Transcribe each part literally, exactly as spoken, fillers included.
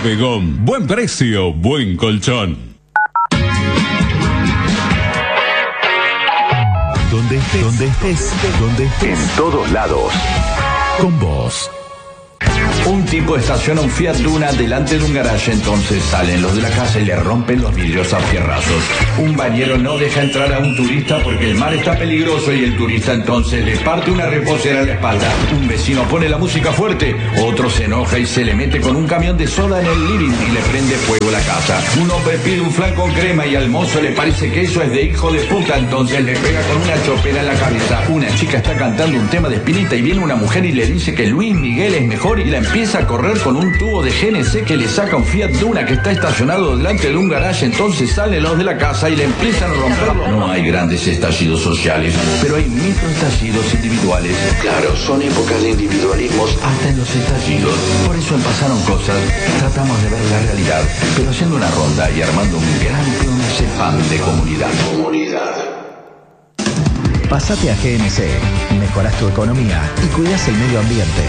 Navegón. Buen precio, buen colchón. Donde estés, donde estés, donde estés, en todos lados, con vos. Un tipo estaciona un Fiat Duna delante de un garaje, entonces salen los de la casa y le rompen los vidrios a fierrazos. Un bañero no deja entrar a un turista porque el mar está peligroso y el turista entonces le parte una reposera a la espalda. Un vecino pone la música fuerte, otro se enoja y se le mete con un camión de soda en el living y le prende fuego a la casa. Un hombre pide un flan con crema y al mozo le parece que eso es de hijo de puta, entonces le pega con una chopera en la cabeza. Una chica está cantando un tema de Spinetta y viene una mujer y le dice que Luis Miguel es mejor y la empieza a correr con un tubo de G N C que le saca un Fiat Duna que está estacionado delante de un garaje. Entonces salen los de la casa y le empiezan a romperlo. No hay grandes estallidos sociales, pero hay microestallidos individuales. Claro, son épocas de individualismos hasta en los estallidos. Por eso en Pasaron Cosas tratamos de ver la realidad, pero haciendo una ronda y armando un gran clonazepam de comunidad. Comunidad. Pásate a G N C, mejorás tu economía y cuidás el medio ambiente.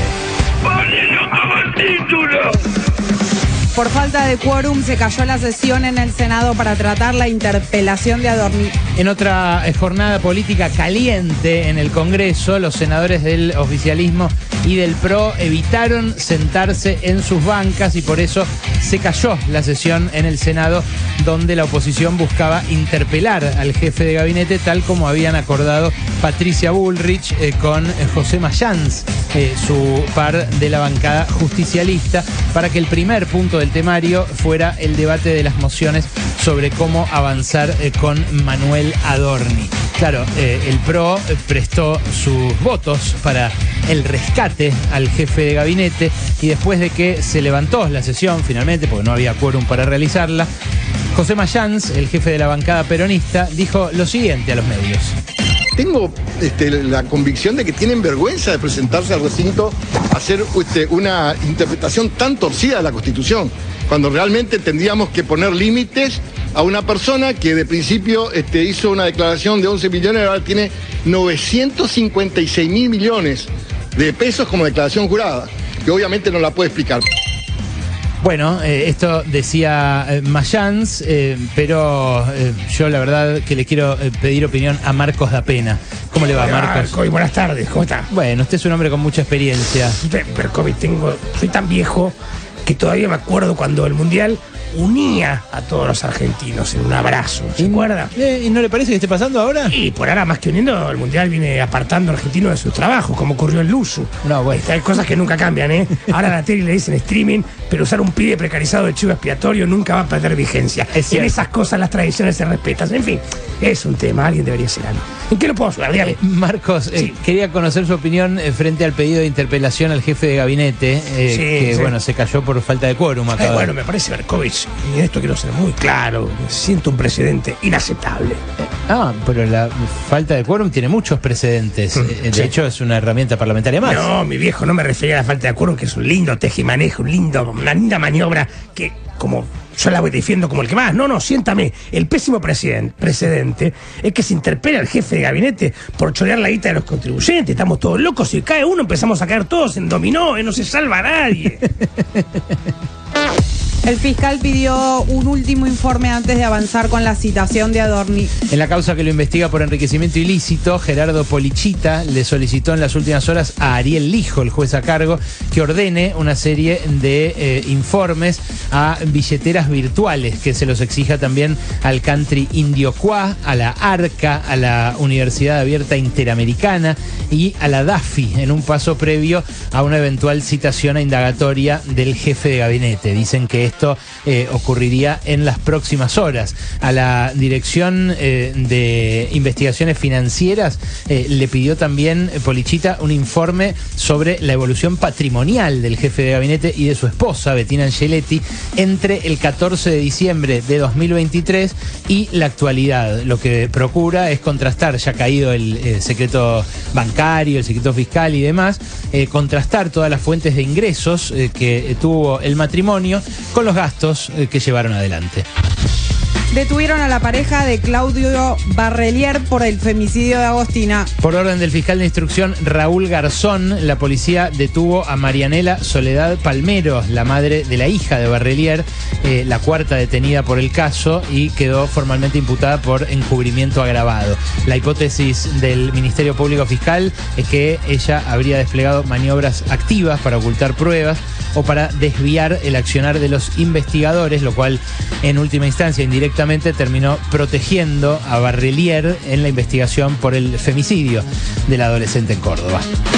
Por falta de quórum se cayó la sesión en el Senado para tratar la interpelación de Adorni. En otra jornada política caliente en el Congreso, los senadores del oficialismo y del P R O evitaron sentarse en sus bancas y por eso se cayó la sesión en el Senado, donde la oposición buscaba interpelar al jefe de gabinete, tal como habían acordado Patricia Bullrich eh, con José Mayans, eh, su par de la bancada justicialista, para que el primer punto del temario fuera el debate de las mociones sobre cómo avanzar eh, con Manuel Adorni. Claro, eh, el P R O prestó sus votos para el rescate al jefe de gabinete y después de que se levantó la sesión finalmente, porque no había quórum para realizarla, José Mayans, el jefe de la bancada peronista, dijo lo siguiente a los medios. Tengo este, la convicción de que tienen vergüenza de presentarse al recinto a hacer este, una interpretación tan torcida de la Constitución, cuando realmente tendríamos que poner límites a una persona que de principio este, hizo una declaración de once millones y ahora tiene novecientos cincuenta y seis mil millones de pesos como declaración jurada, que obviamente no la puede explicar. Bueno, eh, esto decía eh, Mayans, eh, pero eh, yo la verdad que le quiero eh, pedir opinión a Marcos da Pena. ¿Cómo le va, Marcos? Marco, y buenas tardes, ¿cómo está? Bueno, usted es un hombre con mucha experiencia. Pero, COVID, tengo, soy tan viejo que todavía me acuerdo cuando el Mundial unía a todos los argentinos en un abrazo, ¿se acuerda? Eh, ¿Y no le parece que esté pasando ahora? Y por ahora, más que uniendo, el Mundial viene apartando a argentinos de sus trabajos, como ocurrió en Luzu. No, bueno. Hay cosas que nunca cambian, ¿eh? Ahora a la tele le dicen streaming, pero usar un pibe precarizado de chivo expiatorio nunca va a perder vigencia. Es en esas cosas las tradiciones se respetan. En fin, es un tema, alguien debería hacer algo. ¿En qué lo puedo ayudar? Dígame. Eh, Marcos, eh, Sí. quería conocer su opinión eh, frente al pedido de interpelación al jefe de gabinete, eh, Sí, que sí. bueno, se cayó por falta de quórum acá. Eh, bueno, me parece, Berkovich, y en esto quiero ser muy claro, siento un precedente inaceptable. Ah, pero la falta de quórum tiene muchos precedentes. Eh, de Sí. hecho, es una herramienta parlamentaria más. No, mi viejo, no me refería a la falta de quórum, que es un lindo tejimanejo, un lindo, una linda maniobra que, como yo la voy defiendo como el que más. No, no, siéntame. El pésimo precedente, precedente es que se interpela al jefe de gabinete por chorear la guita de los contribuyentes. Estamos todos locos. Si cae uno, empezamos a caer todos en dominó. eh, No se salva nadie. El fiscal pidió un último informe antes de avanzar con la citación de Adorni. En la causa que lo investiga por enriquecimiento ilícito, Gerardo Polichita le solicitó en las últimas horas a Ariel Lijo, el juez a cargo, que ordene una serie de eh, informes a billeteras virtuales, que se los exija también al Country Indio Qua, a la ARCA, a la Universidad Abierta Interamericana y a la DAFI, en un paso previo a una eventual citación a indagatoria del jefe de gabinete. Dicen que esto eh, ocurriría en las próximas horas. A la Dirección eh, de Investigaciones Financieras eh, le pidió también eh, Polichita un informe sobre la evolución patrimonial del jefe de gabinete y de su esposa, Bettina Angeletti, entre el catorce de diciembre de dos mil veintitrés y la actualidad. Lo que procura es contrastar, ya caído el eh, secreto bancario, el secreto fiscal y demás, eh, contrastar todas las fuentes de ingresos eh, que eh, tuvo el matrimonio con los gastos eh, que llevaron adelante. Detuvieron a la pareja de Claudio Barrelier por el femicidio de Agostina. Por orden del fiscal de instrucción Raúl Garzón, la policía detuvo a Marianela Soledad Palmero, la madre de la hija de Barrelier, eh, la cuarta detenida por el caso, y quedó formalmente imputada por encubrimiento agravado. La hipótesis del Ministerio Público Fiscal es que ella habría desplegado maniobras activas para ocultar pruebas o para desviar el accionar de los investigadores, lo cual en última instancia indirectamente terminó protegiendo a Barrelier en la investigación por el femicidio del adolescente en Córdoba.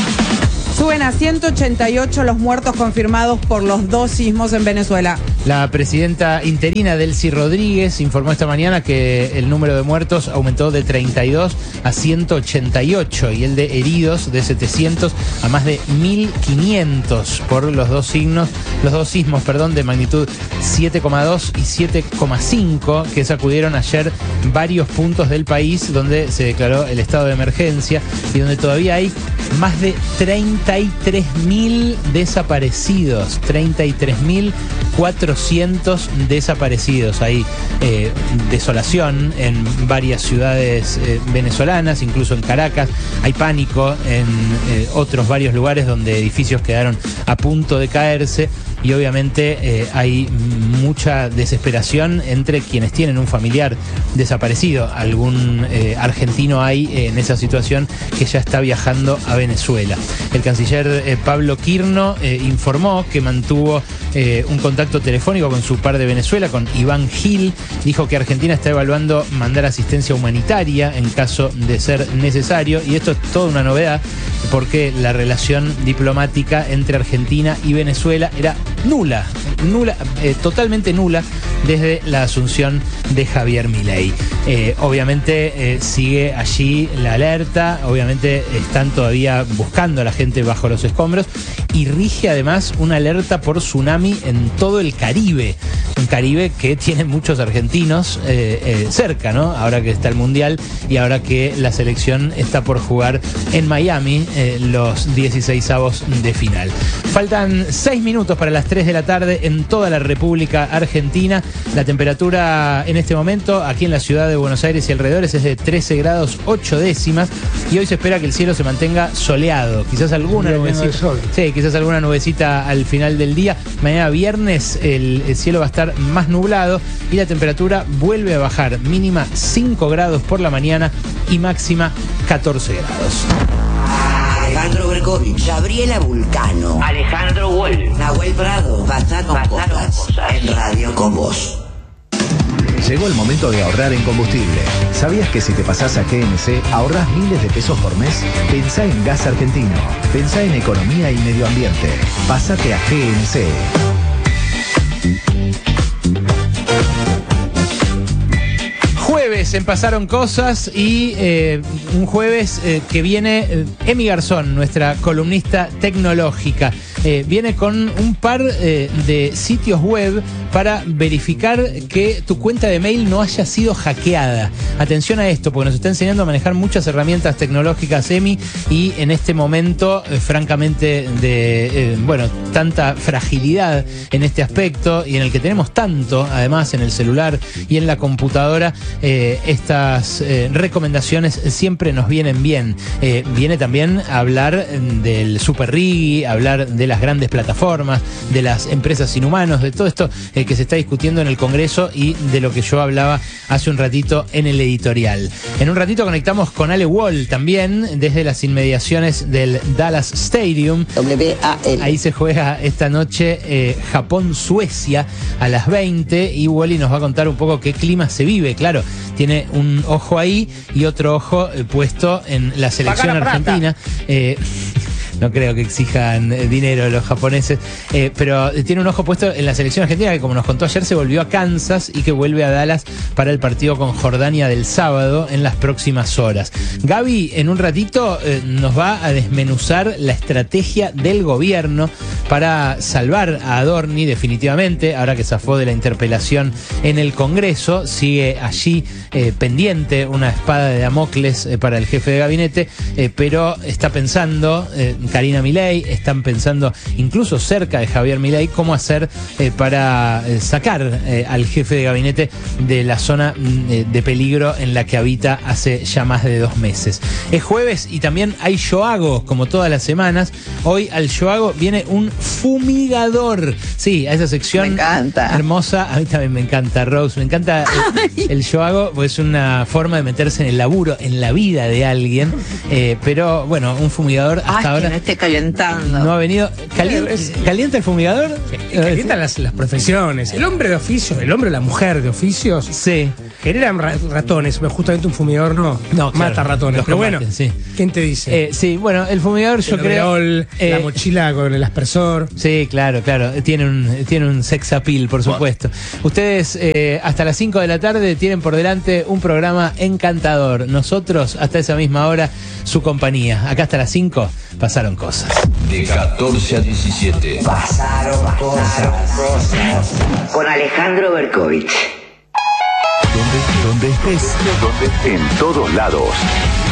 Suben a ciento ochenta y ocho los muertos confirmados por los dos sismos en Venezuela. La presidenta interina Delcy Rodríguez informó esta mañana que el número de muertos aumentó de treinta y dos a ciento ochenta y ocho y el de heridos de setecientos a más de mil quinientos por los dos signos, los dos sismos, perdón, de magnitud siete coma dos y siete coma cinco que sacudieron ayer varios puntos del país donde se declaró el estado de emergencia y donde todavía hay más de treinta y tres mil desaparecidos, treinta y tres mil cuatrocientos desaparecidos. Hay eh, desolación en varias ciudades eh, venezolanas, incluso en Caracas. Hay pánico en eh, otros varios lugares donde edificios quedaron a punto de caerse. Y obviamente eh, hay mucha desesperación entre quienes tienen un familiar desaparecido. Algún eh, argentino hay eh, en esa situación que ya está viajando a Venezuela. El canciller eh, Pablo Quirno eh, informó que mantuvo eh, un contacto telefónico con su par de Venezuela, con Iván Gil. Dijo que Argentina está evaluando mandar asistencia humanitaria en caso de ser necesario. Y esto es toda una novedad porque la relación diplomática entre Argentina y Venezuela era nula, nula, eh, totalmente nula desde la asunción de Javier Milei. Eh, obviamente eh, sigue allí la alerta, obviamente están todavía buscando a la gente bajo los escombros y rige además una alerta por tsunami en todo el Caribe, un Caribe que tiene muchos argentinos eh, eh, cerca, ¿no? Ahora que está el Mundial y ahora que la selección está por jugar en Miami eh, los dieciseisavos de final. Faltan seis minutos para las tres de la tarde en toda la República Argentina. La temperatura en este momento aquí en la ciudad de Buenos Aires y alrededores es de trece grados ocho décimas y hoy se espera que el cielo se mantenga soleado. Quizás alguna nubecita. Sí, quizás alguna nubecita al final del día. Mañana viernes el, el cielo va a estar más nublado y la temperatura vuelve a bajar. Mínima cinco grados por la mañana y máxima catorce grados. Alejandro Berkovich, Gabriela Vulcano, Alejandro Wolf, Nahuel Prado, Pasaron Cosas, cosas en Radio con Vos. Llegó el momento de ahorrar en combustible. ¿Sabías que si te pasás a G N C ahorrás miles de pesos por mes? Pensá en gas argentino. Pensá en economía y medio ambiente. Pásate a G N C. Jueves en Pasaron Cosas y eh, un jueves eh, que viene eh, Emi Garzón, nuestra columnista tecnológica. Eh, viene con un par eh, de sitios web para verificar que tu cuenta de mail no haya sido hackeada. Atención a esto, porque nos está enseñando a manejar muchas herramientas tecnológicas Emi y en este momento, eh, francamente, de eh, bueno, tanta fragilidad en este aspecto y en el que tenemos tanto, además, en el celular y en la computadora, eh, estas eh, recomendaciones siempre nos vienen bien. Eh, viene también a hablar del Super Riggy, hablar de las grandes plataformas, de las empresas sin humanos, de todo esto eh, que se está discutiendo en el Congreso y de lo que yo hablaba hace un ratito en el editorial. En un ratito conectamos con Ale Wall también desde las inmediaciones del Dallas Stadium. W A L. Ahí se juega esta noche eh, Japón-Suecia a las veinte y Wally nos va a contar un poco qué clima se vive. Claro, tiene un ojo ahí y otro ojo eh, puesto en la selección la argentina. Eh, No creo que exijan dinero los japoneses, eh, pero tiene un ojo puesto en la selección argentina que, como nos contó ayer, se volvió a Kansas y que vuelve a Dallas para el partido con Jordania del sábado en las próximas horas. Gaby, en un ratito, eh, nos va a desmenuzar la estrategia del gobierno para salvar a Adorni definitivamente, ahora que zafó de la interpelación en el Congreso. Sigue allí eh, pendiente una espada de Damocles eh, para el jefe de gabinete, eh, pero está pensando... Eh, Karina Milei, están pensando incluso cerca de Javier Milei cómo hacer eh, para eh, sacar eh, al jefe de gabinete de la zona eh, de peligro en la que habita hace ya más de dos meses. Es jueves y también hay yoago, como todas las semanas. Hoy al yoago viene un fumigador. Sí, a esa sección Me encanta. hermosa. A mí también me encanta, Rose. Me encanta el, el yoago, porque es una forma de meterse en el laburo, en la vida de alguien. Eh, pero bueno, un fumigador hasta Ay, ahora que no esté calentando. no ha venido. ¿Calienta, ¿calienta el fumigador? Y calientan las, las profesiones. El hombre de oficio, el hombre o la mujer de oficios, Sí. generan ra- ratones, pero justamente un fumigador no. No, claro, mata ratones. los Pero combaten, bueno, sí. ¿quién te dice? Eh, sí, bueno, el fumigador yo el creo. overol, eh, la mochila con el aspersor. Sí, claro, claro. Tiene un, tiene un sex appeal, por supuesto. Ustedes eh, hasta las cinco de la tarde tienen por delante un programa encantador. Nosotros, hasta esa misma hora, su compañía. Acá hasta las cinco pasaron cosas. De catorce a diecisiete. Pasaron cosas. Con Alejandro Berkovich. Donde, donde estés, donde, en todos lados.